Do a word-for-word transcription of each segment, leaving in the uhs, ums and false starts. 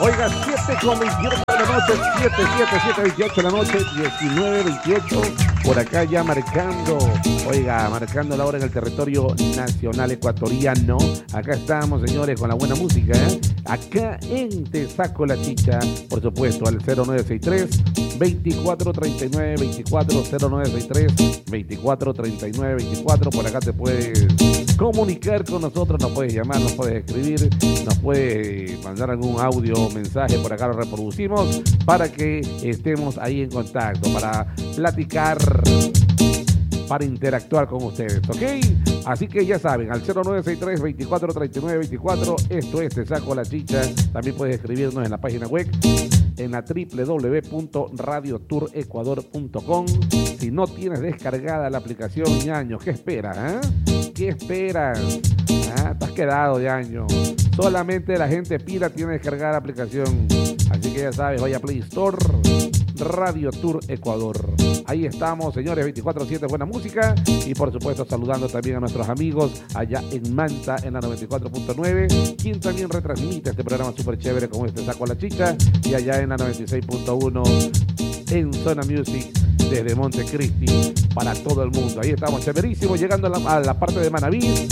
Oiga, siete con veintiocho de la noche, siete, siete, siete, veintiocho de la noche, diecinueve, veintiocho, por acá ya marcando, oiga, marcando la hora en el territorio nacional ecuatoriano. Acá estamos, señores, con la buena música, ¿eh? Acá en Te Saco la Chicha, por supuesto, al cero nueve seis tres, veinticuatro treinta y nueve veinticuatro, cero nueve seis tres, veinticuatro treinta y nueve veinticuatro, por acá te puedes comunicar con nosotros, nos puedes llamar, nos puedes escribir, nos puedes mandar algún audio o mensaje, por acá lo reproducimos para que estemos ahí en contacto, para platicar, para interactuar con ustedes, ¿ok? Así que ya saben, al cero nueve seis tres, veinticuatro treinta y nueve veinticuatro, esto es Te Saco la Chicha. También puedes escribirnos en la página web, en la doble u doble u doble u punto radio tour ecuador punto com. Si no tienes descargada la aplicación, ñaño, ¿qué esperas? Eh? ¿Qué esperas? Ah, te has quedado, ñaño. Solamente la gente pila tiene descargada la aplicación. Así que ya sabes, vaya a Play Store, Radio Tour Ecuador. Ahí estamos, señores, veinticuatro siete, buena música. Y por supuesto, saludando también a nuestros amigos allá en Manta, en la noventa y cuatro punto nueve, quien también retransmite este programa súper chévere como este Saco la Chicha. Y allá en la noventa y seis punto uno, en Zona Music, desde Montecristi, para todo el mundo. Ahí estamos, chéverísimo, llegando a la, a la parte de Manaví.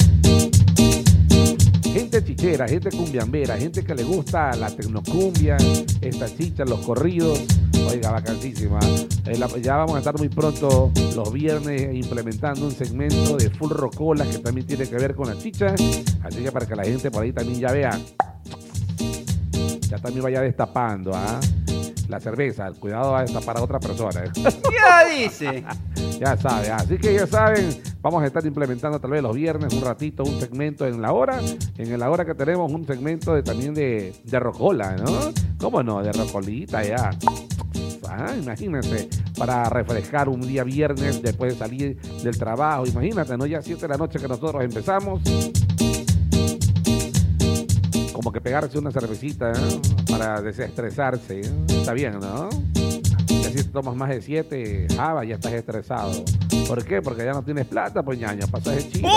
Gente chichera, gente cumbiambera, gente que le gusta la tecnocumbia, esta chicha, los corridos. Oiga, vacancísima. Eh, la, ya vamos a estar muy pronto los viernes implementando un segmento de full rocola que también tiene que ver con la chicha. Así que para que la gente por ahí también ya vea, ya también vaya destapando, ¿ah? La cerveza, cuidado a destapar a otra persona. Ya dice. Ya saben, así que ya saben, vamos a estar implementando tal vez los viernes un ratito, un segmento en la hora, en la hora que tenemos un segmento de, también de, de rocola, ¿no? ¿Cómo no? De rocolita ya. Ah, imagínense, para refrescar un día viernes después de salir del trabajo, imagínate, ¿no? Ya siete de la noche que nosotros empezamos, como que pegarse una cervecita, ¿eh? Para desestresarse, ¿eh? Está bien, ¿no? Ya si tomas más de siete, java, ya estás estresado. ¿Por qué? Porque ya no tienes plata, pues ñaño, pasas el chido.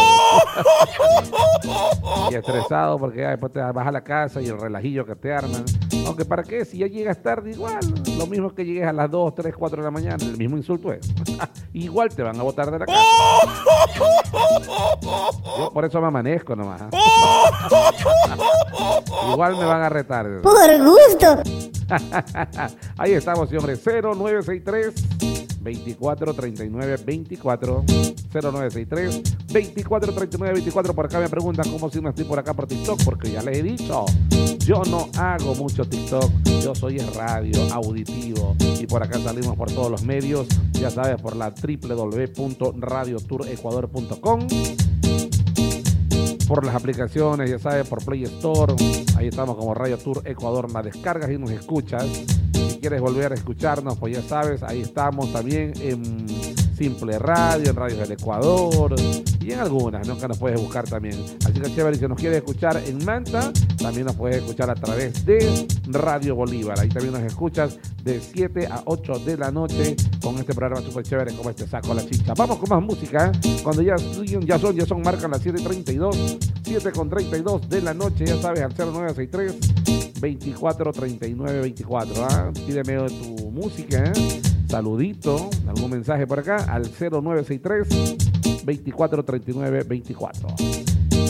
Y estresado porque ya después te vas a la casa y el relajillo que te arman. Aunque para qué, si ya llegas tarde igual, lo mismo que llegues a las dos, tres, cuatro de la mañana, el mismo insulto es. Igual te van a botar de la casa. Yo por eso me amanezco nomás. Igual me van a retar. Por gusto. Ahí estamos, señores. cero nueve seis tres, veinticuatro treinta y nueve veinticuatro. cero nueve seis tres, veinticuatro treinta y nueve veinticuatro. Por acá me preguntan cómo si no estoy por acá por TikTok, porque ya les he dicho, yo no hago mucho TikTok, yo soy radio, auditivo, y por acá salimos por todos los medios, ya sabes, por la doble u doble u doble u punto radio tour ecuador punto com, por las aplicaciones, ya sabes, por Play Store, ahí estamos como Radio Tour Ecuador, la descargas y nos escuchas. Si quieres volver a escucharnos, pues ya sabes, ahí estamos también en Simple Radio, en Radio del Ecuador y en algunas, ¿no? Que nos puedes buscar también. Así que chévere, si nos quieres escuchar en Manta, también nos puedes escuchar a través de Radio Bolívar. Ahí también nos escuchas de siete a ocho de la noche con este programa súper chévere como este Saco la Chicha. Vamos con más música, ¿eh? Cuando ya, ya son, ya son, marcan las siete treinta y dos, siete con treinta y dos de la noche, ya sabes, al cero nueve seis tres, veinticuatro treinta y nueve veinticuatro. ¿Ah? Pídeme tu música, ¿eh? Saludito, algún mensaje por acá al cero nueve seis tres, veinticuatro treinta y nueve veinticuatro.